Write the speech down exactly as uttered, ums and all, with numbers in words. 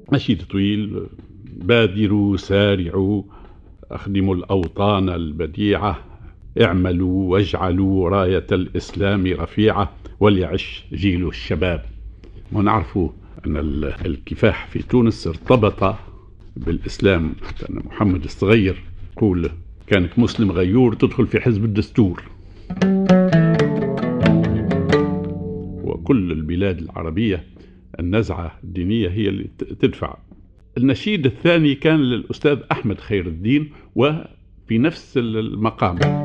نشيد طويل: بادروا سارعوا أخدموا الأوطان البديعة، اعملوا واجعلوا راية الإسلام رفيعة، وليعش جيل الشباب. ونعرف أن الكفاح في تونس ارتبط بالإسلام، لأن محمد الصغير يقول: كانك مسلم غيور تدخل في حزب الدستور. وكل البلاد العربية النزعة الدينية هي اللي تدفع. النشيد الثاني كان للأستاذ أحمد خير الدين، وفي نفس المقام: